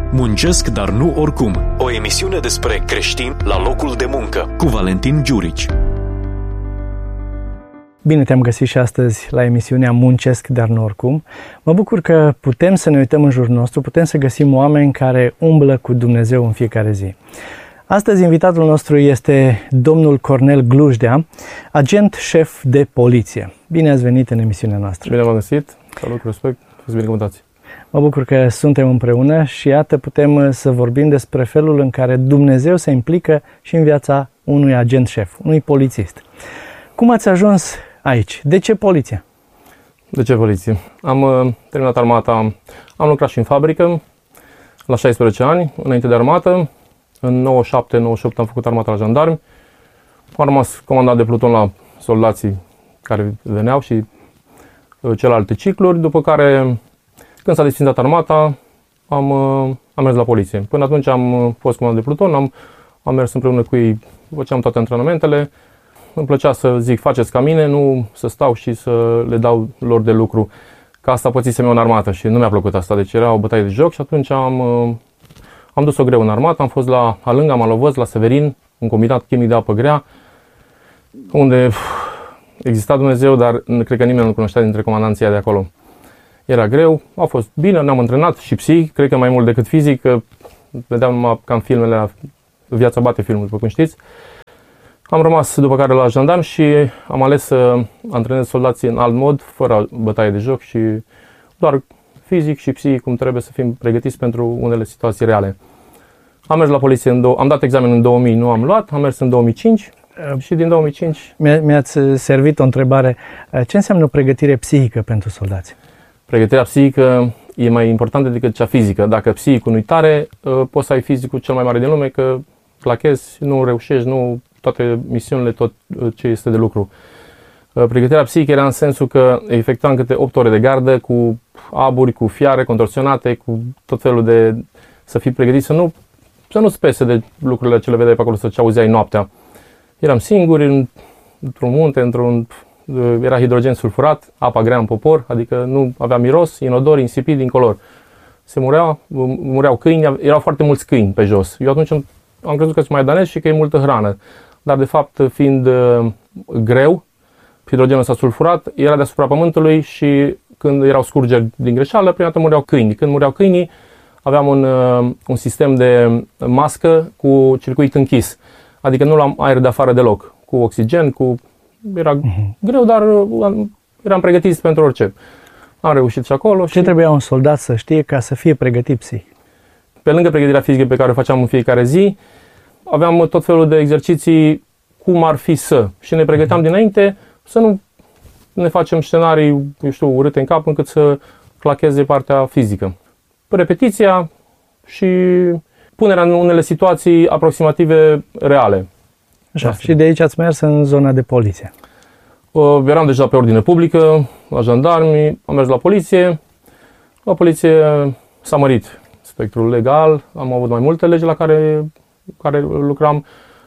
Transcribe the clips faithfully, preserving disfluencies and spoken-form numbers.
Muncesc, dar nu oricum. O emisiune despre creștini la locul de muncă, cu Valentin Giurici. Bine te-am găsit și astăzi la emisiunea Muncesc, dar nu oricum. Mă bucur că putem să ne uităm în jurul nostru, putem să găsim oameni care umblă cu Dumnezeu în fiecare zi. Astăzi invitatul nostru este domnul Cornel Glujdea, agent șef de poliție. Bine ați venit în emisiunea noastră. Bine v-am găsit, salut, respect, fiți binecuvântați. Mă bucur că suntem împreună și iată putem să vorbim despre felul în care Dumnezeu se implică și în viața unui agent șef, unui polițist. Cum ați ajuns aici? De ce poliția? De ce poliție? Am uh, terminat armata, am lucrat și în fabrică la șaisprezece ani, înainte de armată. În nouăzeci și șapte nouăzeci și opt am făcut armata la jandarmi. Am rămas comandant de pluton la soldații care veneau și uh, celelalte cicluri, după care, când s-a desfințat armata, am, uh, am mers la poliție. Până atunci am fost comandant de pluton, am, am mers împreună cu ei, făceam toate antrenamentele. Îmi plăcea să zic, faceți ca mine, nu să stau și să le dau lor de lucru. Că asta pățisem eu în armată și nu mi-a plăcut asta, deci era o bătaie de joc și atunci am, am dus-o greu în armată. Am fost la Alânga, Malovăz, la Severin, un combinat chimic de apă grea, unde uf, exista Dumnezeu, dar cred că nimeni nu cunoștea dintre comandanții de acolo. Era greu, a fost bine, ne-am antrenat și psihic, cred că mai mult decât fizic, că vedeam numai cam filmele, la Viața bate filmul, după cum știți. Am rămas după care la jandarm și am ales să antrenez soldații în alt mod, fără bătaie de joc și doar fizic și psihic, cum trebuie să fim pregătiți pentru unele situații reale. Am mers la poliție, în dou- am dat examenul în două mii, nu am luat, am mers în două mii cinci și din două mii cinci... Mi-ați servit o întrebare. Ce înseamnă o pregătire psihică pentru soldați? Pregătirea psihică e mai importantă decât cea fizică. Dacă psihicul nu-i tare, poți să ai fizicul cel mai mare din lume, că clachezi, nu reușești, nu... toate misiunile, tot ce este de lucru. Pregătirea psihică era în sensul că efectuam câte opt ore de gardă cu aburi, cu fiare contorsionate, cu tot felul de... să fii pregătit, să nu să nu spese de lucrurile ce le vedeai pe acolo, să ce auzeai noaptea. Eram singuri în, într-un munte, într-un... era hidrogen sulfurat, apa grea în popor, adică nu avea miros, inodor, insipid, incolor. Se mureau, mureau câini, erau foarte mulți câini pe jos. Eu atunci am crezut că sunt mai danez și că e multă hrană. Dar de fapt, fiind uh, greu, hidrogenul s-a sulfurat, era deasupra pământului și când erau scurgeri din greșeală, prima dată mureau câini. Când mureau câinii, aveam un, uh, un sistem de mască cu circuit închis. Adică nu luam aer de afară deloc, cu oxigen, cu... Era uh-huh. greu, dar uh, eram pregătiți pentru orice. Am reușit și acolo. Ce și... trebuia un soldat să știe ca să fie pregătit psihic? Pe lângă pregătirea fizică pe care o făceam în fiecare zi, aveam tot felul de exerciții cum ar fi să. Și ne pregăteam dinainte să nu ne facem scenarii, eu știu, urâte în cap, încât să clacheze partea fizică. Repetiția și punerea în unele situații aproximative reale. Așa. Și de aici ați mers în zona de poliție. Uh, eram deja pe ordine publică, la jandarmi, am mers la poliție. La poliție s-a mărit spectrul legal, am avut mai multe legi la care, care lucram.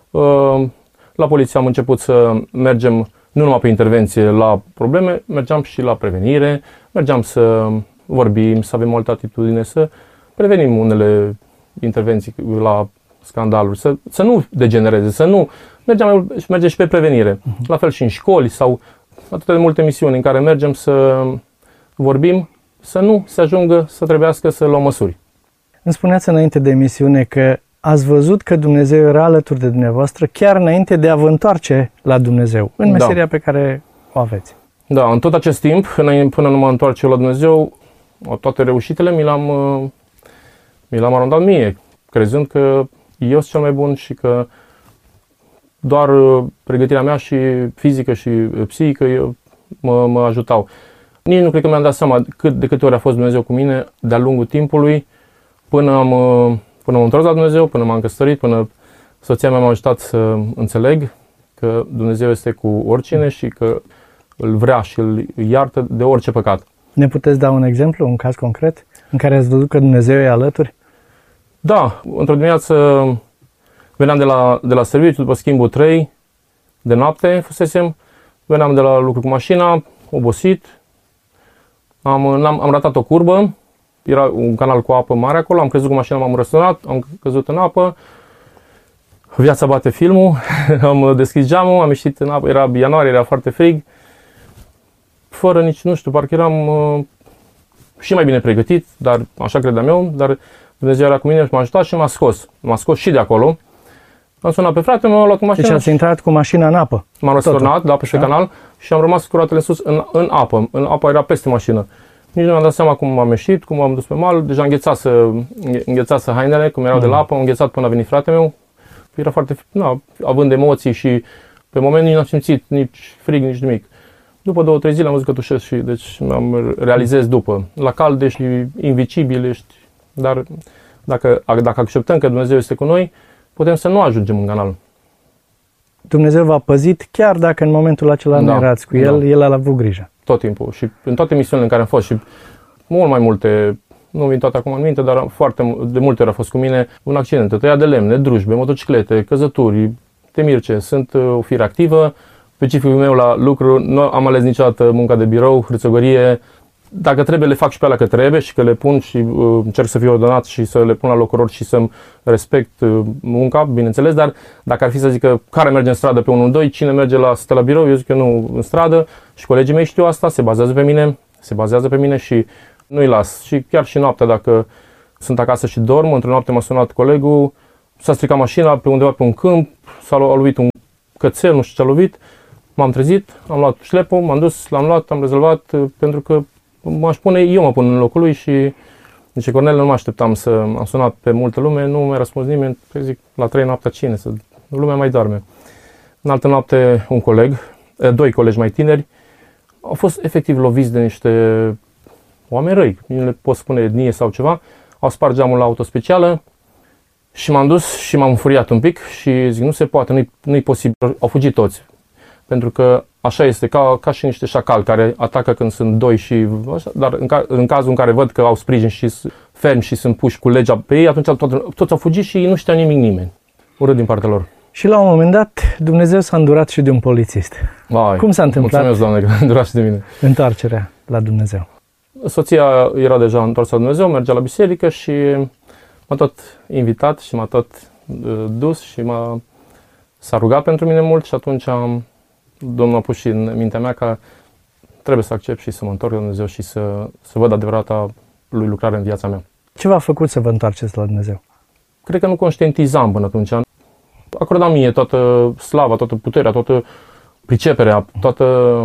La poliție am început să mergem nu numai pe intervenție la probleme, mergeam și la prevenire, mergeam să vorbim, să avem o altă atitudine, să prevenim unele intervenții la scandaluri, să, să nu degenereze, să nu... Mergeam, mergem și pe prevenire, la fel și în școli sau atât de multe misiuni în care mergem să vorbim, să nu se ajungă să trebuiască să luăm măsuri. Îmi spuneați înainte de emisiune că ați văzut că Dumnezeu era alături de dumneavoastră chiar înainte de a vă întoarce la Dumnezeu, în meseria da. pe care o aveți. Da, în tot acest timp, până nu mă întoarce eu la Dumnezeu, toate reușitele mi le-am, mi le-am arandat mie, crezând că eu sunt cel mai bun și că doar pregătirea mea și fizică și psihică eu, mă, mă ajutau. Nici nu cred că mi-am dat seama cât, de câte ori a fost Dumnezeu cu mine de-a lungul timpului, până am, până am întors la Dumnezeu, până m-am căsătorit, până soția mea m-a ajutat să înțeleg că Dumnezeu este cu oricine și că îl vrea și îl iartă de orice păcat. Ne puteți da un exemplu, un caz concret, în care ați văzut că Dumnezeu e alături? Da, într-o dimineață veneam de la, de la serviciu, după schimbul trei de noapte fusesem, veneam de la lucru cu mașina, obosit, am, am, am ratat o curbă, era un canal cu apă mare acolo, am crezut cu mașina, m-am răsturnat, am căzut în apă. Viața bate filmul, am deschis geamul, am ieșit în apă, era ianuarie, era foarte frig. Fără nici, nu știu, parcă eram uh, și mai bine pregătit, dar așa credeam eu, dar Dumnezeu era cu mine și m-a ajutat și m-a scos. M-a scos și de acolo. Am sunat pe frate, m-a luat cu mașina. Deci ați intrat cu mașina în apă? M-am răsturnat, da, pe da? canal și am rămas cu roatele în sus, în, în apă. În apă era peste mașină. Nici nu mi-am dat seama cum am ieșit, cum am dus pe mal. Deja înghețase, înghețase hainele, cum erau mm. de la apă, am înghețat până a venit fratele meu. Era foarte, na, având emoții și pe moment nici n-am simțit nici frig, nici nimic. După două, trei zile am văzut că tușesc și deci am realizez după. La cald ești invicibil, ești, dar dacă, dacă acceptăm că Dumnezeu este cu noi, putem să nu ajungem în canal. Dumnezeu v-a păzit chiar dacă în momentul acela da, nu erați cu El, da. El a avut grijă. Tot timpul și în toate misiunile în care am fost și mult mai multe, nu vin toate acum în minte, dar foarte de multe ori a fost cu mine un accident, tăia de lemne, drujbe, motociclete, căzături, te mirce, sunt o fire activă. Specificul meu la lucru, nu am ales niciodată munca de birou, hârțogărie. Dacă trebuie, le fac și pe alea că trebuie și că le pun și uh, încerc să fiu ordonat și să le pun la locul lor și să-mi respect uh, munca, bineînțeles, dar dacă ar fi să zică care merge în stradă pe unu doi, cine merge la, stă la birou, eu zic că nu în stradă și colegii mei știu asta, se bazează pe mine, se bazează pe mine și nu-i las. Și chiar și noaptea, dacă sunt acasă și dorm, într-o noapte m-a sunat colegul, s-a stricat mașina pe undeva pe un câmp, s-a lovit un cățel, nu știu ce a lovit. M-am trezit, am luat șlepul, m-am dus, l-am luat, am rezolvat, pentru că m-aș pune, eu mă pun în locul lui și zice, Cornel, nu mă așteptam să, am sunat pe multă lume, nu mi-a răspuns nimeni, pe zic, la trei noaptea cine, să, lumea mai doarme. În altă noapte, un coleg, doi colegi mai tineri, au fost efectiv loviți de niște oameni răi, nu le pot spune etnie sau ceva, au spart geamul la autospecială și m-am dus și m-am înfuriat un pic și zic, nu se poate, nu-i, nu-i posibil, au fugit toți. Pentru că așa este, ca, ca și niște șacali care atacă când sunt doi și așa, dar în, ca, în cazul în care văd că au sprijin și fermi și sunt puși cu legea pe ei, atunci tot, toți au fugit și nu știa nimic nimeni. Urât din partea lor. Și la un moment dat, Dumnezeu s-a îndurat și de un polițist. Vai, cum s-a întâmplat? Mulțumesc, Doamne, că a îndurat și de mine. Întoarcerea la Dumnezeu. Soția era deja întoarsă la Dumnezeu, mergea la biserică și m-a tot invitat și m-a tot uh, dus și m-a, s-a rugat pentru mine mult și atunci am Domnul a pus și în mintea mea că trebuie să accept și să mă întorc la Dumnezeu și să, să văd adevărata lui lucrare în viața mea. Ce v-a făcut să vă întoarceți la Dumnezeu? Cred că nu conștientizam până atunci. Acordam mie toată slava, toată puterea, toată priceperea, toată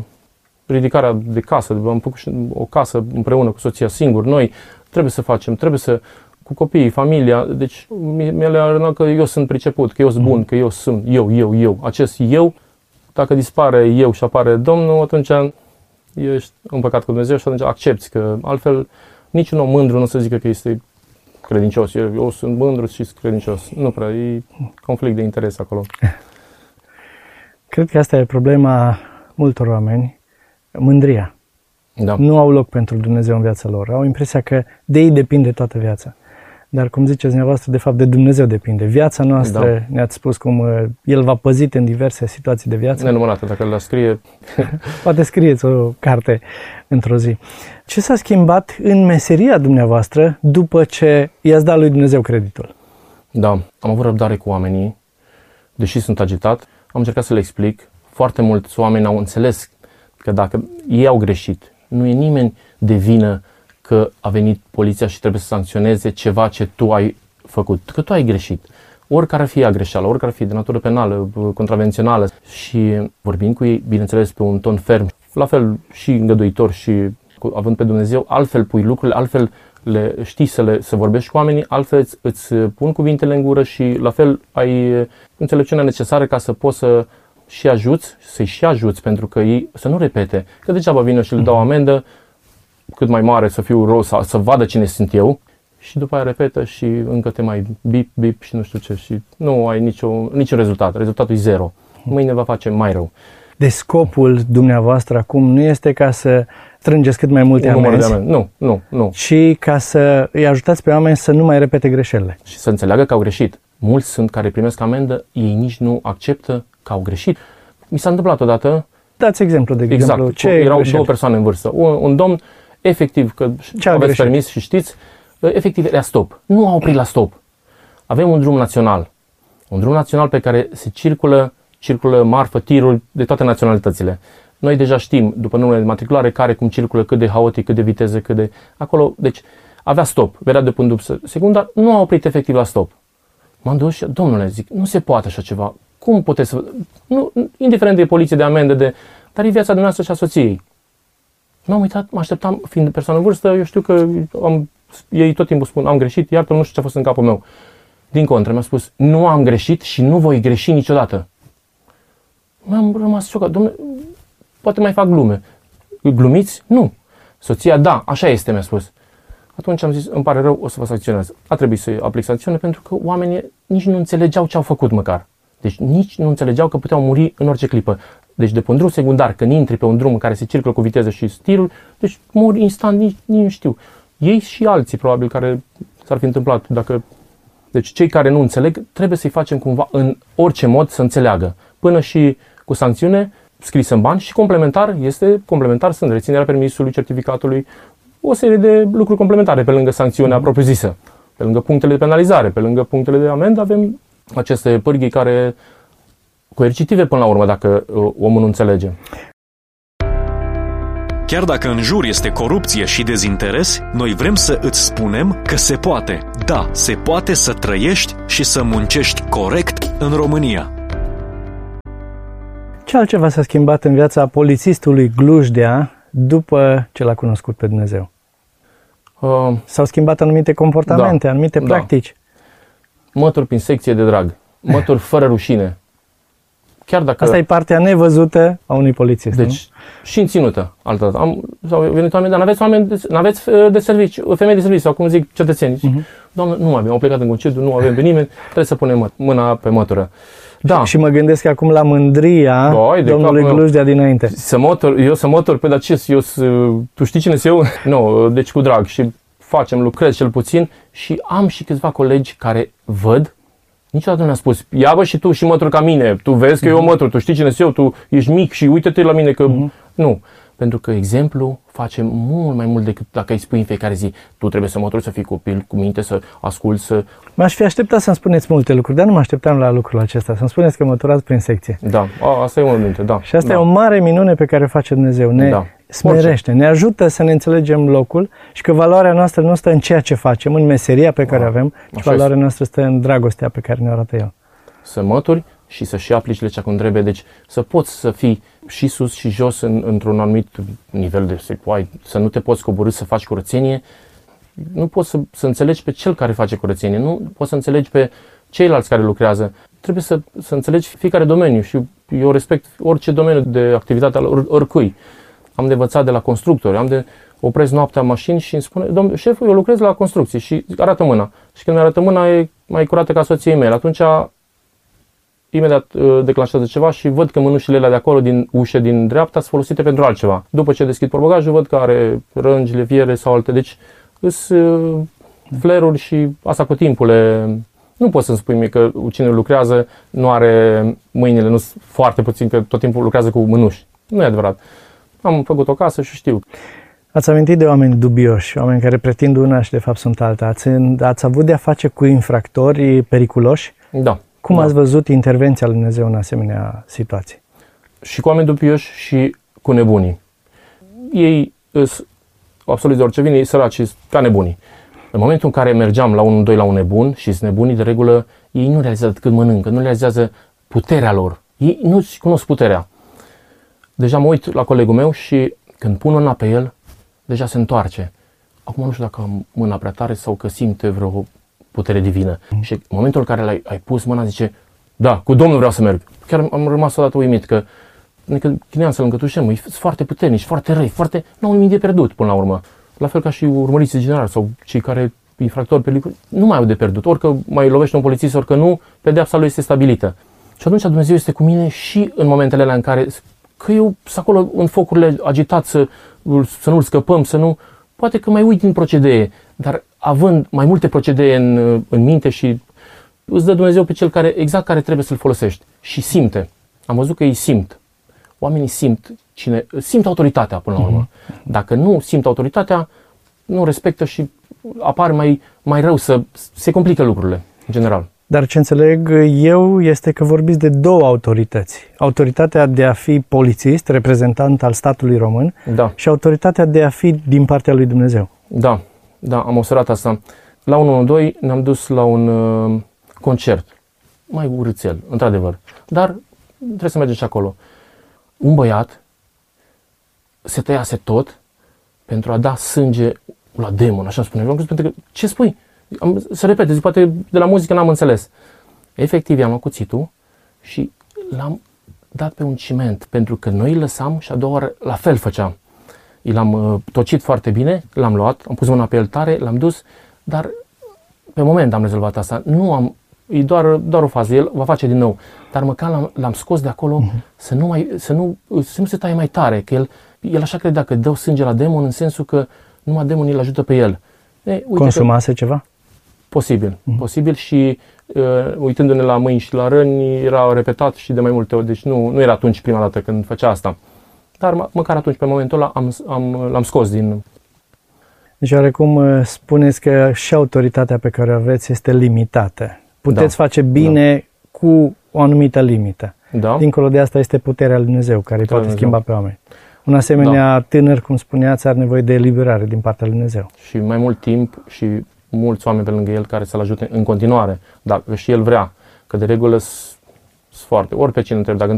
ridicarea de casă. Am făcut o casă împreună cu soția, singur. Noi trebuie să facem, trebuie să... cu copiii, familia. Deci mi-a arătat că eu sunt priceput, că eu sunt bun, că eu sunt eu, eu, eu. Acest eu, dacă dispare eu și apare Domnul, atunci ești împăcat cu Dumnezeu și atunci accepti că altfel niciun om mândru nu se zică că este credincios. Eu, eu sunt mândru și sunt credincios. Nu prea, e conflict de interes acolo. Cred că asta e problema multor oameni, mândria. Da. Nu au loc pentru Dumnezeu în viața lor. Au impresia că de ei depinde toată viața. Dar cum ziceți dumneavoastră, de fapt de Dumnezeu depinde. Viața noastră, da. Ne-ați spus cum El v-a păzit în diverse situații de viață. Nenumărate, dacă le scrie. Poate scrieți o carte într-o zi. Ce s-a schimbat în meseria dumneavoastră după ce i-ați dat lui Dumnezeu creditul? Da, am avut răbdare cu oamenii, deși sunt agitat. Am încercat să le explic. Foarte mulți oameni au înțeles că dacă ei au greșit, nu e nimeni de vină că a venit poliția și trebuie să sancționeze ceva ce tu ai făcut, că tu ai greșit. Oricare ar fi ea greșeală, oricare ar fi de natură penală, contravențională. Și vorbind cu ei, bineînțeles, pe un ton ferm, la fel și îngăduitor și având pe Dumnezeu, altfel pui lucrurile, altfel le știi să, le, să vorbești cu oamenii, altfel îți, îți pun cuvintele în gură și la fel ai înțelepciunea necesară ca să poți să și ajuți, să-i și ajuți, pentru că ei să nu repete. Că degeaba vin eu și le dau amendă, cât mai mare să fiu rău, să, să vadă cine sunt eu și după aia repetă și încă te mai bip, bip și nu știu ce și nu ai nicio, niciun rezultat. Rezultatul e zero. Mâine va face mai rău. De scopul dumneavoastră acum nu este ca să strângeți cât mai multe amenzi, amenzi. Nu, nu, nu. ci ca să îi ajutați pe oameni să nu mai repete greșelile. Și să înțeleagă că au greșit. Mulți sunt care primesc amendă, ei nici nu acceptă că au greșit. Mi s-a întâmplat odată. Dați exemplu, de exact. exemplu. Ce Erau greșeli? două persoane în vârstă. Un, un domn efectiv, că Ce aveți permis și știți, efectiv la stop. Nu a oprit la stop. Avem un drum național. Un drum național pe care se circulă, circulă marfă, tiruri de toate naționalitățile. Noi deja știm, după numele de matriculare, care cum circulă, cât de haotic, cât de viteză, cât de... Acolo, deci, avea stop. Vedea de până după secundar, nu a oprit efectiv la stop. M-am dus și, domnule, zic, nu se poate așa ceva. Cum puteți să... Nu, indiferent de poliție, de amendă, de... Dar e viața dumneavoastră și a soției. M-am uitat, mă așteptam, fiind persoană în vârstă, eu știu că am, ei tot timpul spun, am greșit, iartă, nu știu ce a fost în capul meu. Din contră, mi-a spus, nu am greșit și nu voi greși niciodată. M-am rămas șocat, domnule, poate mai fac glume. Glumiți? Nu. Soția, da, așa este, mi-a spus. Atunci am zis, îmi pare rău, o să vă sancționez. A trebuit să aplic sancțiune pentru că oamenii nici nu înțelegeau ce au făcut măcar. Deci nici nu înțelegeau că puteau muri în orice clipă. Deci de pe un drum secundar, când intri pe un drum în care se circulă cu viteză și stilul, deci mori instant, nici, nici nu știu. Ei și alții probabil care s-ar fi întâmplat. Dacă... Deci cei care nu înțeleg, trebuie să-i facem cumva în orice mod să înțeleagă. Până și cu sancțiune scrisă în bani și complementar, este complementar, sunt reținerea permisului, certificatului, o serie de lucruri complementare pe lângă sancțiunea propriu-zisă. Pe lângă punctele de penalizare, pe lângă punctele de amendă, avem aceste pârghii care coercitive până la urmă, dacă omul nu înțelege. Chiar dacă în jur este corupție și dezinteres, noi vrem să îți spunem că se poate. Da, se poate să trăiești și să muncești corect în România. Ce altceva s-a schimbat în viața polițistului Glujdea după ce l-a cunoscut pe Dumnezeu? Uh, S-au schimbat anumite comportamente, da, anumite practici. Da. Mături prin secție de drag. Mături fără rușine. Chiar dacă... Asta e partea nevăzută a unui polițist. Deci, nu? și în ținută. Altă Am, sau venit oameni, dar n-aveți oameni, de, n-aveți de serviciu, femei de serviciu, sau cum zic, cetățeni. Uh-huh. Doamne, nu avem, au plecat în concediu, nu avem pe nimeni, trebuie să punem mâna pe mătură. Da. Și, și mă gândesc acum la mândria Boi, domnului Glujdea dinainte. Să mătur, eu să mătur, pe dar ce, eu să, tu știi cine sunt eu? Nu, deci cu drag și facem, lucrez cel puțin și am și câțiva colegi care văd. Niciodată nu mi-a spus, ia bă și tu și mături ca mine, tu vezi că uh-huh. eu mătur, tu știi cine sunt eu, tu ești mic și uite-te la mine că... Uh-huh. Nu, pentru că exemplu face mult mai mult decât dacă îi spui în fiecare zi, tu trebuie să mături, să fii copil, cu minte, să asculți, să... M-aș fi așteptat să-mi spuneți multe lucruri, dar nu mă așteptam la lucrul acesta, să-mi spuneți că măturați prin secție. Da, a, asta e unul dintre, da. Și asta da. e o mare minune pe care o face Dumnezeu, ne da. smerește, ne ajută să ne înțelegem locul și că valoarea noastră nu stă în ceea ce facem, în meseria pe care o avem, ci valoarea noastră stă în dragostea pe care ne arată El. Să mături și să și aplici legea cum trebuie, deci să poți să fii și sus și jos în, într-un anumit nivel de sepoai, să nu te poți coborî să faci curățenie, nu poți să, să înțelegi pe cel care face curățenie, nu poți să înțelegi pe ceilalți care lucrează, trebuie să, să înțelegi fiecare domeniu și eu respect orice domeniu de activitate al or, oricui. Am de învățat de la constructori, am de opresc noaptea mașini și îmi spune, domnule, șeful, eu lucrez la construcții și arată mâna. Și când mi arată mâna e mai curată ca soției mele. Atunci imediat uh, declanșează ceva și văd că mânușile alea de acolo din ușă din dreapta sunt folosite pentru altceva. După ce deschid portbagajul, văd că are rângi, leviere sau alte. Deci sunt uh, fleruri și asta cu timpul. Le... Nu poți să-mi spui mie că cine lucrează nu are mâinile, nu foarte puțin, că tot timpul lucrează cu mânuși. Nu e adevărat. Am făcut o casă și știu. Ați amintit de oameni dubioși, oameni care pretind una și de fapt sunt alta. Ați, ați avut de-a face cu infractori periculoși? Da. Cum da. ați văzut intervenția lui Dumnezeu în asemenea situații? Și cu oameni dubioși și cu nebunii. Ei sunt absolut de orice vine, ei săraci, ca nebunii. În momentul în care mergeam la unul, doi la un nebun și sunt nebunii, de regulă, ei nu realizează cât mănâncă, nu realizează puterea lor. Ei nu-și cunosc puterea. Deja mă uit la colegul meu și când pun mâna pe el, deja se întoarce. Acum nu știu dacă am mâna prea tare sau că simte vreo putere divină. Mm. Și în momentul în care l-ai ai pus mâna, zice, da, cu Domnul vreau să merg. Chiar am rămas odată uimit că chineam să-l încătușăm, e foarte puternici, foarte răi, foarte... Nu au nimic de pierdut până la urmă. La fel ca și urmăriții generali sau cei care infractori periculoși, nu mai au de pierdut. Orică mai lovește un polițist, orică nu, pedeapsa lui este stabilită. Și atunci Dumnezeu este cu mine și în momentele alea în care, că eu sunt acolo în focurile agitat să, să nu-l scăpăm, să nu... Poate că mai uit din procedee, dar având mai multe procedee în, în minte și îți dă Dumnezeu pe cel care, exact care trebuie să-l folosești. Și simte. Am văzut că ei simt. oamenii simt, cine, simt autoritatea până la urmă. Mm-hmm. Dacă nu simt autoritatea, nu respectă și apare mai, mai rău, să se complică lucrurile, în general. Dar ce înțeleg eu este că vorbiți de două autorități. Autoritatea de a fi polițist, reprezentant al statului român, da. și autoritatea de a fi din partea lui Dumnezeu. Da, da, am observat asta. La unu unu doi ne-am dus la un uh, concert, mai urâțel, într-adevăr, dar trebuie să mergem și acolo. Un băiat se tăiase tot pentru a da sânge la demon, așa spune. Eu am crezut, pentru că, ce spui? Am, să repete, zic, poate de la muzică n-am înțeles. Efectiv, i-am luat cuțitul și l-am dat pe un ciment, pentru că noi îl lăsam și a doua oară la fel făceam. I l-am uh, tocit foarte bine, l-am luat, am pus mâna pe el tare, l-am dus, dar pe moment am rezolvat asta. Nu am, e doar, doar o fază, el va face din nou. Dar măcar l-am, l-am scos de acolo uh-huh. să, nu mai, să, nu, să nu se taie mai tare, că el, el așa credea că dă sânge la demon în sensul că numai demonii îl ajută pe el. E, uite Consumase că, ceva? Posibil, uh-huh. posibil și uh, uitându-ne la mâini și la răni, era repetat și de mai multe ori, deci nu, nu era atunci prima dată când făcea asta. Dar mă, măcar atunci, pe momentul ăla, am, am, l-am scos din... Deci, oarecum, spuneți că și autoritatea pe care o aveți este limitată. Puteți da. face bine da. cu o anumită limită. Da. Dincolo de asta este puterea lui Dumnezeu, care îi poate Dumnezeu. schimba pe oameni. Un asemenea da. tânăr, cum spuneați, are nevoie de eliberare din partea lui Dumnezeu. Și mai mult timp și mulți oameni pe lângă el care să-l ajute în continuare, dacă și el vrea. Că de regulă sunt foarte, ori pe cine întreb, dacă